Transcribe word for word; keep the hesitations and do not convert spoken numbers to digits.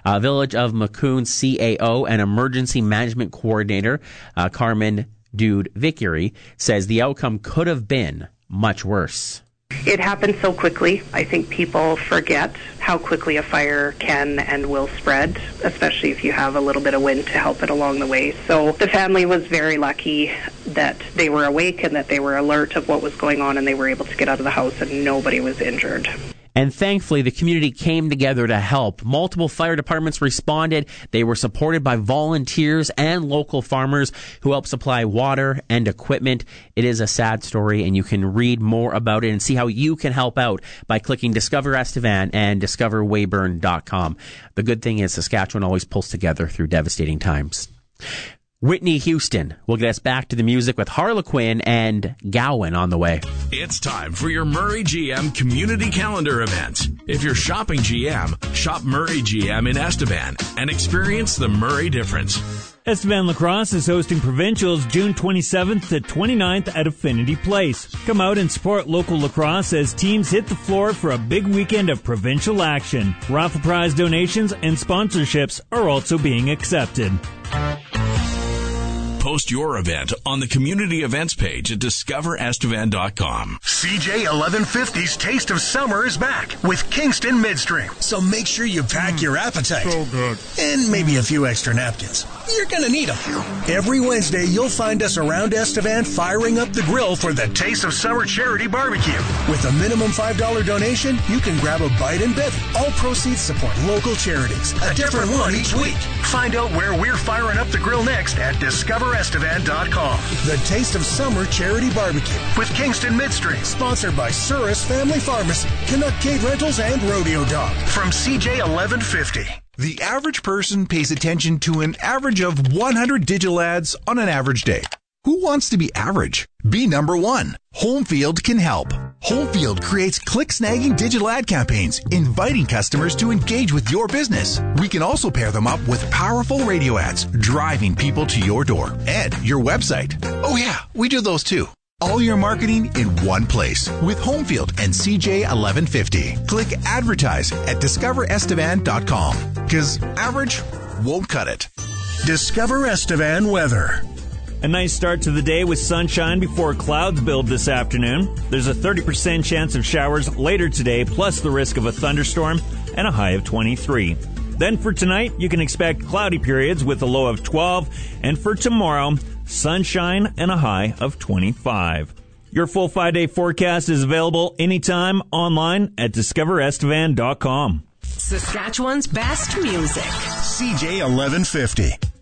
Uh, Village of Macun C A O and Emergency Management Coordinator uh, Carmen Dude Vickery says the outcome could have been much worse. It happened so quickly. I think people forget how quickly a fire can and will spread, especially if you have a little bit of wind to help it along the way. So the family was very lucky that they were awake and that they were alert of what was going on, and they were able to get out of the house and nobody was injured. And thankfully, the community came together to help. Multiple fire departments responded. They were supported by volunteers and local farmers who helped supply water and equipment. It is a sad story, and you can read more about it and see how you can help out by clicking Discover Estevan and discover weyburn dot com. The good thing is Saskatchewan always pulls together through devastating times. Whitney Houston will get us back to the music with Harlequin and Gowan on the way. It's time for your Murray G M Community Calendar event. If you're shopping G M, shop Murray G M in Estevan and experience the Murray difference. Estevan Lacrosse is hosting provincials June twenty-seventh to twenty-ninth at Affinity Place. Come out and support local lacrosse as teams hit the floor for a big weekend of provincial action. Raffle prize donations and sponsorships are also being accepted. Post your event on the community events page at discover estevan dot com. C J eleven fifty's Taste of Summer is back with Kingston Midstream. So make sure you pack mm, your appetite. So good. And maybe a few extra napkins. You're going to need them. Every Wednesday, you'll find us around Estevan firing up the grill for the Taste of Summer Charity Barbecue. With a minimum five dollars donation, you can grab a bite and bevy. All proceeds support local charities. A different one each week. Find out where we're firing up the grill next at discover estevan dot com. The Taste of Summer Charity Barbecue with Kingston Midstream. Sponsored by Surus Family Pharmacy, Canuck Cave Rentals, and Rodeo Dog. From C J eleven fifty. The average person pays attention to an average of one hundred digital ads on an average day. Who wants to be average? Be number one. Homefield can help. Homefield creates click-snagging digital ad campaigns, inviting customers to engage with your business. We can also pair them up with powerful radio ads, driving people to your door and your website. Oh yeah, we do those too. All your marketing in one place with Homefield and C J eleven fifty. Click advertise at discover estevan dot com because average won't cut it. Discover Estevan weather. A nice start to the day with sunshine before clouds build this afternoon. There's a thirty percent chance of showers later today, plus the risk of a thunderstorm and a high of twenty-three. Then for tonight, you can expect cloudy periods with a low of twelve, and for tomorrow, sunshine and a high of twenty-five. Your full five-day forecast is available anytime online at discover estevan dot com. Saskatchewan's best music. C J eleven fifty.